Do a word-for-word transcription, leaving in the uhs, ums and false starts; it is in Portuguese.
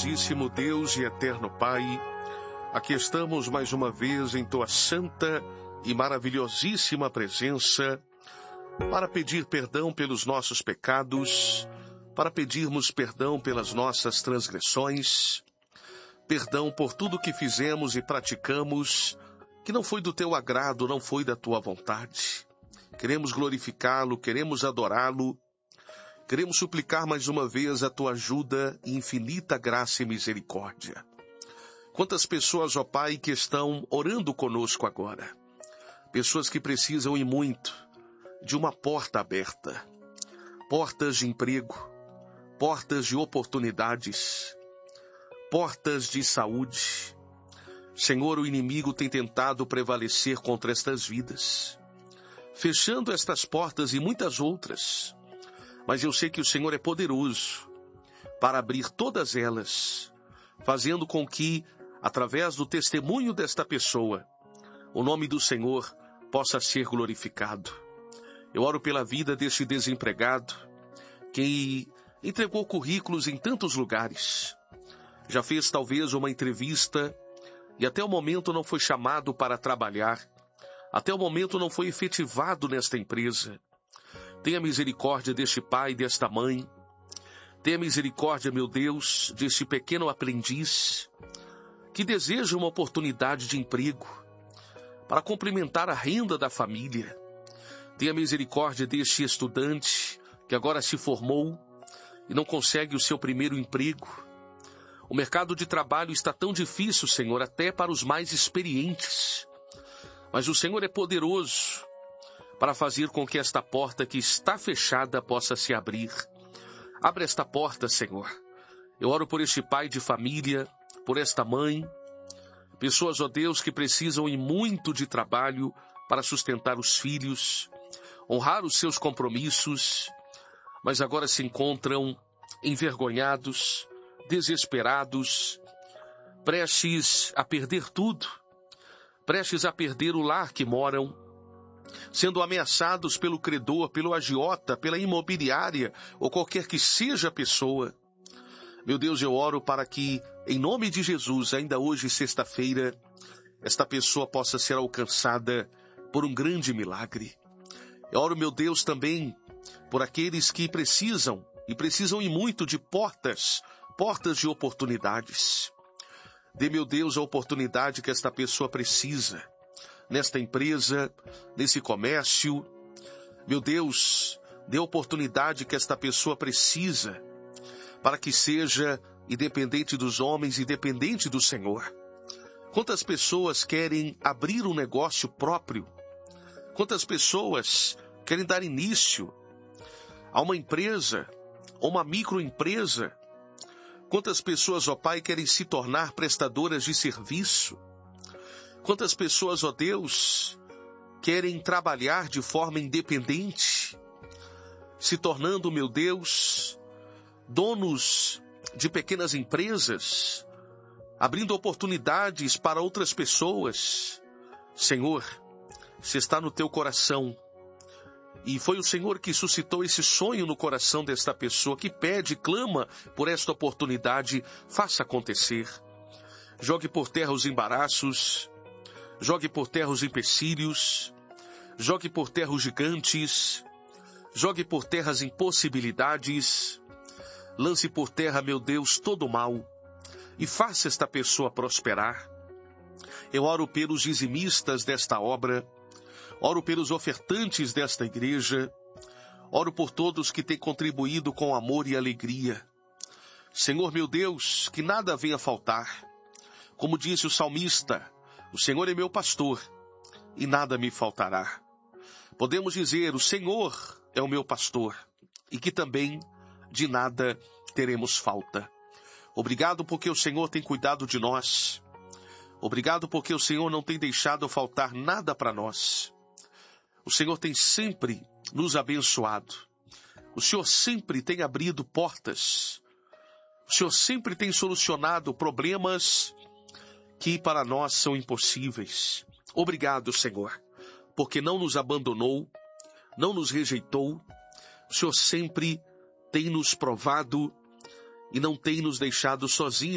Bondadotíssimo Deus e eterno Pai, aqui estamos mais uma vez em Tua santa e maravilhosíssima presença para pedir perdão pelos nossos pecados, para pedirmos perdão pelas nossas transgressões, perdão por tudo que fizemos e praticamos que não foi do Teu agrado, não foi da Tua vontade. Queremos glorificá-lo, queremos adorá-lo, queremos suplicar mais uma vez a Tua ajuda e infinita graça e misericórdia. Quantas pessoas, ó Pai, que estão orando conosco agora. Pessoas que precisam e muito de uma porta aberta. Portas de emprego, portas de oportunidades, portas de saúde. Senhor, o inimigo tem tentado prevalecer contra estas vidas, fechando estas portas e muitas outras. Mas eu sei que o Senhor é poderoso para abrir todas elas, fazendo com que, através do testemunho desta pessoa, o nome do Senhor possa ser glorificado. Eu oro pela vida deste desempregado, que entregou currículos em tantos lugares, já fez talvez uma entrevista e até o momento não foi chamado para trabalhar, até o momento não foi efetivado nesta empresa. Tenha misericórdia deste pai, desta mãe. Tenha misericórdia, meu Deus, deste pequeno aprendiz que deseja uma oportunidade de emprego para complementar a renda da família. Tenha misericórdia deste estudante que agora se formou e não consegue o seu primeiro emprego. O mercado de trabalho está tão difícil, Senhor, até para os mais experientes. Mas o Senhor é poderoso para fazer com que esta porta que está fechada possa se abrir. Abre esta porta, Senhor. Eu oro por este pai de família, por esta mãe, pessoas, ó Deus, que precisam e muito de trabalho para sustentar os filhos, honrar os seus compromissos, mas agora se encontram envergonhados, desesperados, prestes a perder tudo, prestes a perder o lar que moram, sendo ameaçados pelo credor, pelo agiota, pela imobiliária ou qualquer que seja a pessoa. Meu Deus, eu oro para que, em nome de Jesus, ainda hoje, sexta-feira, esta pessoa possa ser alcançada por um grande milagre. Eu oro, meu Deus, também por aqueles que precisam, e precisam e muito de portas, portas de oportunidades. Dê, meu Deus, a oportunidade que esta pessoa precisa, nesta empresa, nesse comércio. Meu Deus, dê a oportunidade que esta pessoa precisa, para que seja independente dos homens, independente do Senhor. Quantas pessoas querem abrir um negócio próprio? Quantas pessoas querem dar início a uma empresa, ou uma microempresa? Quantas pessoas, ó Pai, querem se tornar prestadoras de serviço? Quantas pessoas, ó Deus, querem trabalhar de forma independente, se tornando, meu Deus, donos de pequenas empresas, abrindo oportunidades para outras pessoas? Senhor, se está no teu coração, e foi o Senhor que suscitou esse sonho no coração desta pessoa, que pede, clama por esta oportunidade, faça acontecer. Jogue por terra os embaraços, jogue por terra os empecilhos, jogue por terra os gigantes, jogue por terra as impossibilidades, lance por terra, meu Deus, todo o mal, e faça esta pessoa prosperar. Eu oro pelos dizimistas desta obra, oro pelos ofertantes desta igreja, oro por todos que têm contribuído com amor e alegria. Senhor, meu Deus, que nada venha faltar. Como disse o salmista, o Senhor é meu pastor e nada me faltará. Podemos dizer, o Senhor é o meu pastor e que também de nada teremos falta. Obrigado porque o Senhor tem cuidado de nós. Obrigado porque o Senhor não tem deixado faltar nada para nós. O Senhor tem sempre nos abençoado. O Senhor sempre tem abrido portas. O Senhor sempre tem solucionado problemas que para nós são impossíveis. Obrigado, Senhor, porque não nos abandonou, não nos rejeitou. O Senhor sempre tem nos provado e não tem nos deixado sozinhos.